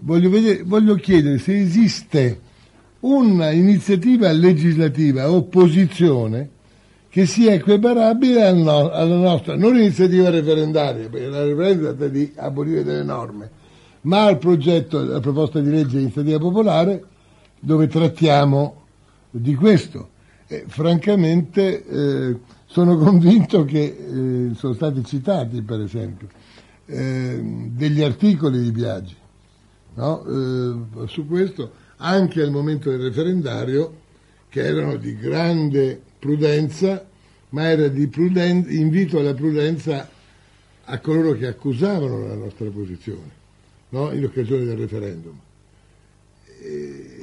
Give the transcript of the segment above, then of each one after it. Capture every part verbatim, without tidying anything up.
voglio, vedere, voglio chiedere se esiste una iniziativa legislativa opposizione che sia equiparabile al no, alla nostra, non iniziativa referendaria, perché la referendaria tratta di abolire delle norme, ma al progetto, alla proposta di legge di iniziativa popolare, dove trattiamo di questo. E, francamente eh, sono convinto che eh, sono stati citati, per esempio, eh, degli articoli di Biagi, no? eh, su questo, anche al momento del referendario, che erano di grande prudenza, ma era di pruden- invito alla prudenza a coloro che accusavano la nostra posizione, no? In occasione del referendum. E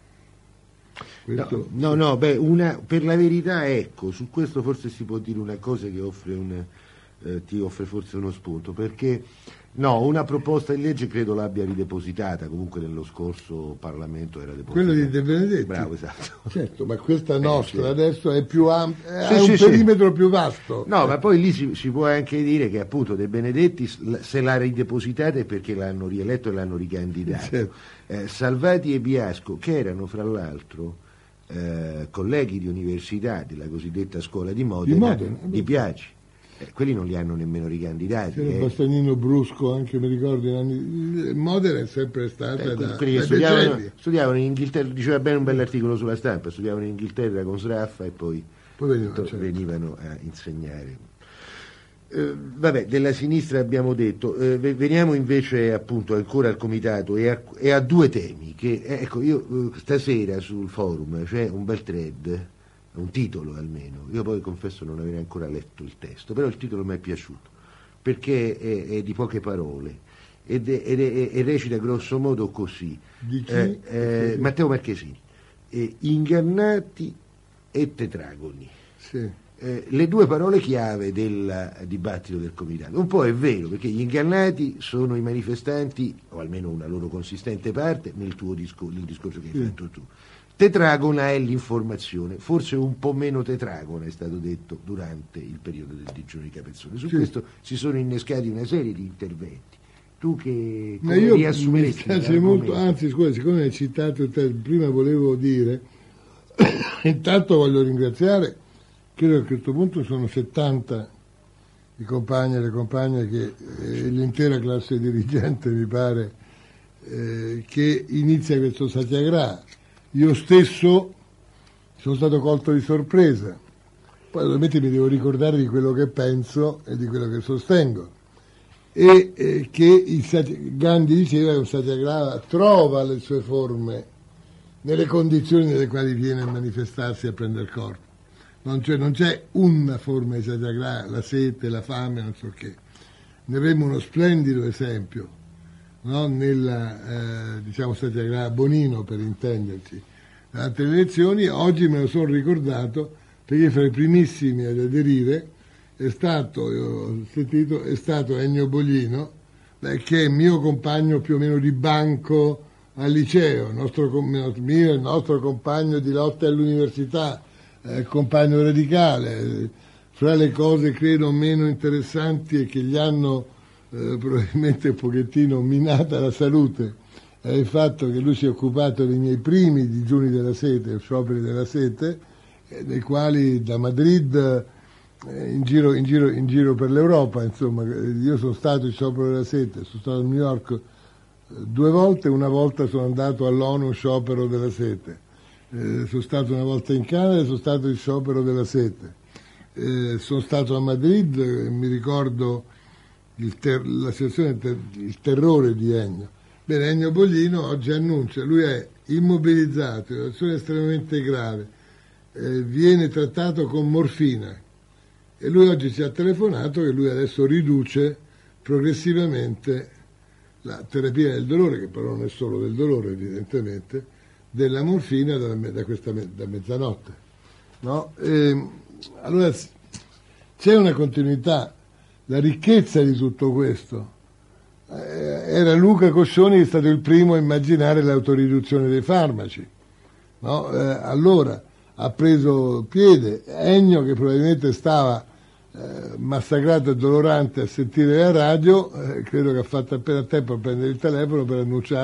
questo... No, no, no, beh, una, per la verità, ecco, su questo forse si può dire una cosa che offre un, eh, ti offre forse uno spunto, perché no, una proposta di legge credo l'abbia ridepositata, comunque nello scorso Parlamento era depositata. Quello di De Benedetti? Bravo, esatto. Certo, ma questa nostra eh, sì. adesso è più ampia, sì, ha sì, un sì. perimetro più vasto. No, ma poi lì si, si può anche dire che appunto De Benedetti se l'ha ridepositata è perché l'hanno rieletto e l'hanno ricandidato. Certo. Eh, Salvati e Biasco, che erano fra l'altro eh, colleghi di università della cosiddetta scuola di Modena, di, Modena, di Biagi. Eh, quelli non li hanno nemmeno ricandidati. C'era eh. Bastianino Brusco, anche mi ricordo, in anni... Modena è sempre stata eh, da, quelli che da studiavano, decenni. studiavano in Inghilterra, diceva bene un bell'articolo sulla Stampa, studiavano in Inghilterra con Sraffa e poi, poi venivano, to- certo. venivano a insegnare. Eh, vabbè, della sinistra abbiamo detto, eh, veniamo invece appunto ancora al comitato e a, e a due temi che, eh, ecco, io eh, stasera sul forum c'è un bel thread, un titolo almeno, io poi confesso non aver ancora letto il testo, però il titolo mi è piaciuto perché è, è di poche parole ed è, ed è, e recita grosso modo così. Di chi? Eh, eh, Matteo Marchesini, eh, ingannati e tetragoni. Sì. Eh, le due parole chiave del dibattito del comitato. Un po' è vero, perché gli ingannati sono i manifestanti, o almeno una loro consistente parte, nel tuo discor- nel discorso che hai sì. fatto tu. Tetragona è l'informazione, forse un po' meno tetragona è stato detto durante il periodo del digiuno di Capezzone. Su sì. questo si sono innescati una serie di interventi. Tu che Ma io riassumeresti? Mi piace molto, anzi scusa, siccome hai citato te, prima volevo dire, intanto voglio ringraziare, credo che a questo punto sono settanta i compagni e le compagne che eh, l'intera classe dirigente mi pare eh, che inizia questo satyagraha. Io stesso sono stato colto di sorpresa, poi ovviamente mi devo ricordare di quello che penso e di quello che sostengo, e eh, che il sati- Gandhi diceva che un satyagraha trova le sue forme nelle condizioni nelle quali viene a manifestarsi e a prendere corpo. Non c'è, non c'è una forma di satyagraha, la sete, la fame, non so che. Ne avremo uno splendido esempio, no? Nella, eh, diciamo, satyagraha Bonino, per intenderci. Durante le elezioni, oggi me lo sono ricordato, perché fra i primissimi ad aderire è stato, io ho sentito, è stato Ennio Boglino, beh, che è mio compagno più o meno di banco al liceo, nostro, mio, il nostro compagno di lotta all'università, eh, compagno radicale. Fra le cose credo meno interessanti e che gli hanno eh, probabilmente un pochettino minata la salute è il fatto che lui si è occupato dei miei primi digiuni della sete, scioperi della sete, eh, nei quali da Madrid eh, in, giro, in, giro, in giro per l'Europa, insomma, io sono stato in sciopero della sete, sono stato a New York eh, due volte, una volta sono andato all'ONU sciopero della sete, eh, sono stato una volta in Canada e sono stato in sciopero della sete. Eh, sono stato a Madrid, eh, mi ricordo il ter- la situazione, ter- il terrore di Ennio. Bene, Ennio Boglino oggi annuncia, lui è immobilizzato, è una situazione estremamente grave, eh, viene trattato con morfina e lui oggi ci ha telefonato che lui adesso riduce progressivamente la terapia del dolore, che però non è solo del dolore evidentemente, della morfina da, da, questa, da mezzanotte. No? E, allora c'è una continuità, la ricchezza di tutto questo eh, era Luca Coscioni che è stato il primo a immaginare l'autoriduzione dei farmaci, no? Eh, allora ha preso piede Ennio, che probabilmente stava eh, massacrato e dolorante a sentire la radio, eh, credo che ha fatto appena tempo a prendere il telefono per annunciare